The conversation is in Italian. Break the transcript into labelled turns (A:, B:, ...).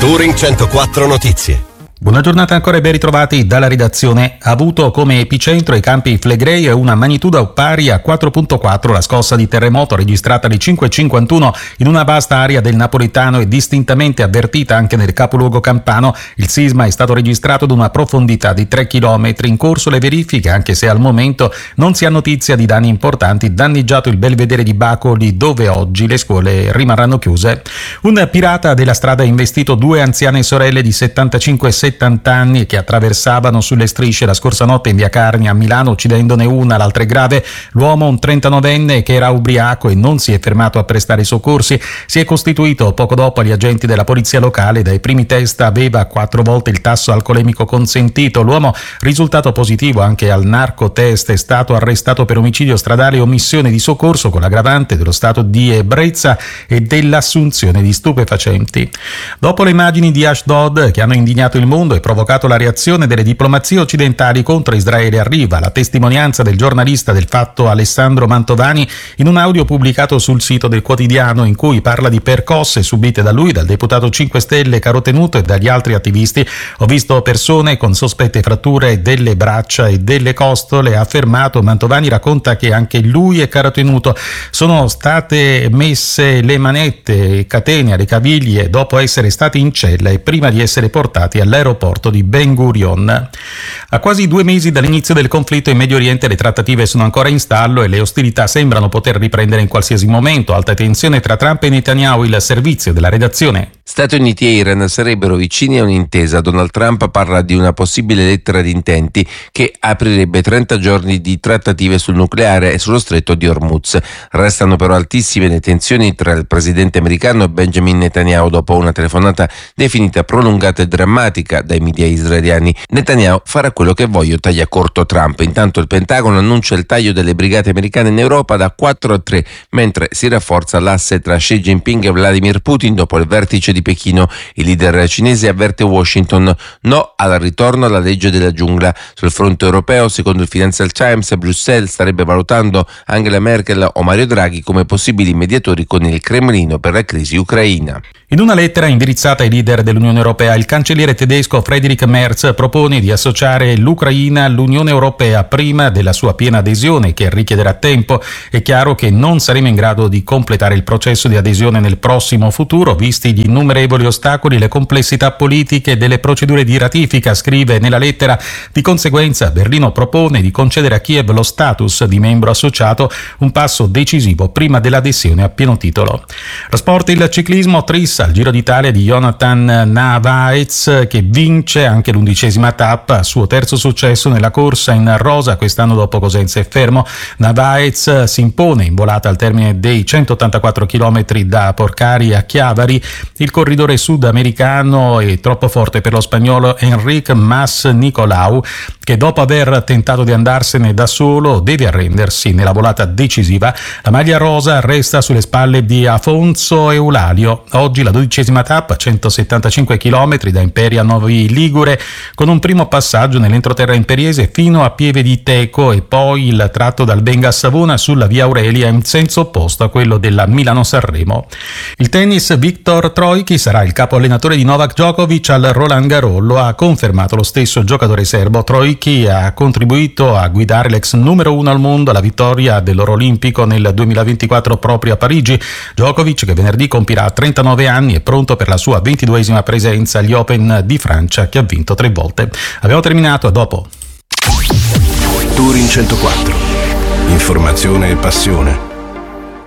A: Touring 104 Notizie.
B: Buona giornata ancora e ben ritrovati dalla redazione. Ha avuto come epicentro i campi Flegrei e una magnitudo pari a 4.4 la scossa di terremoto registrata alle 5.51 in una vasta area del napoletano e distintamente avvertita anche nel capoluogo campano. Il sisma è stato registrato ad una profondità di 3 km. In corso le verifiche, anche se al momento non si ha notizia di danni importanti. Danneggiato il belvedere di Bacoli, dove oggi le scuole rimarranno chiuse. Un pirata della strada ha investito 2 anziane sorelle di 75 e 70 anni che attraversavano sulle strisce la scorsa notte in via Carni a Milano, uccidendone una, l'altra è grave. L'uomo, un 39enne che era ubriaco e non si è fermato a prestare soccorsi, si è costituito poco dopo agli agenti della polizia locale. Dai primi test aveva 4 volte il tasso alcolemico consentito. L'uomo, risultato positivo anche al narcotest, è stato arrestato per omicidio stradale e omissione di soccorso con l'aggravante dello stato di ebbrezza e dell'assunzione di stupefacenti. Dopo le immagini di Ashdod che hanno indignato il mondo e provocato la reazione delle diplomazie occidentali contro Israele, arriva la testimonianza del giornalista del Fatto Alessandro Mantovani in un audio pubblicato sul sito del quotidiano, in cui parla di percosse subite da lui, dal deputato 5 Stelle Carotenuto e dagli altri attivisti. Ho visto persone con sospette fratture delle braccia e delle costole, ha affermato. Mantovani racconta che anche lui e Carotenuto sono state messe le manette e catene alle caviglie dopo essere stati in cella e prima di essere portati all'aeroporto di Ben Gurion. A quasi 2 mesi dall'inizio del conflitto in Medio Oriente, le trattative sono ancora in stallo e le ostilità sembrano poter riprendere in qualsiasi momento. Alta tensione tra Trump e Netanyahu. Il servizio della redazione.
C: Stati Uniti e Iran sarebbero vicini a un'intesa. Donald Trump parla di una possibile lettera di intenti che aprirebbe 30 giorni di trattative sul nucleare e sullo stretto di Hormuz. Restano però altissime le tensioni tra il presidente americano e Benjamin Netanyahu dopo una telefonata definita prolungata e drammatica dai media israeliani. Netanyahu farà quello che voglio, taglia corto Trump. Intanto il Pentagono annuncia il taglio delle brigate americane in Europa da 4 a 3, mentre si rafforza l'asse tra Xi Jinping e Vladimir Putin dopo il vertice di Pechino. Il leader cinese avverte Washington: no al ritorno alla legge della giungla. Sul fronte europeo, secondo il Financial Times, Bruxelles starebbe valutando Angela Merkel o Mario Draghi come possibili mediatori con il Cremlino per la crisi ucraina.
B: In una lettera indirizzata ai leader dell'Unione Europea, il cancelliere tedesco Friedrich Merz propone di associare l'Ucraina all'Unione Europea prima della sua piena adesione, che richiederà tempo. È chiaro che non saremo in grado di completare il processo di adesione nel prossimo futuro, visti gli innumerevoli ostacoli e le complessità politiche delle procedure di ratifica, scrive nella lettera. Di conseguenza, Berlino propone di concedere a Kiev lo status di membro associato, un passo decisivo prima dell'adesione a pieno titolo. Lo sport, il ciclismo, tris al Giro d'Italia di Jonathan Narvaez, che vince anche l'11ª tappa, suo terzo successo nella corsa in rosa quest'anno dopo Cosenza e Fermo. Narvaez si impone in volata al termine dei 184 km da Porcari a Chiavari. Il corridore sudamericano è troppo forte per lo spagnolo Enric Mas Nicolau, che dopo aver tentato di andarsene da solo deve arrendersi nella volata decisiva. La maglia rosa resta sulle spalle di Afonso Eulalio. Oggi la 12ª tappa, 175 km da Imperia a Novi Ligure, con un primo passaggio nell'entroterra imperiese fino a Pieve di Teco e poi il tratto dal Benga a Savona sulla via Aurelia in senso opposto a quello della Milano-Sanremo. Il tennis, Viktor Troicki sarà il capo allenatore di Novak Djokovic al Roland Garros, lo ha confermato lo stesso giocatore serbo. Troicki ha contribuito a guidare l'ex numero 1 al mondo alla vittoria dell'oro olimpico nel 2024 proprio a Parigi. Djokovic, che venerdì compirà 39 anni, è pronto per la sua 22ª presenza agli Open di Francia, che ha vinto 3 volte. Abbiamo terminato, a dopo.
A: Touring 104. Informazione e passione.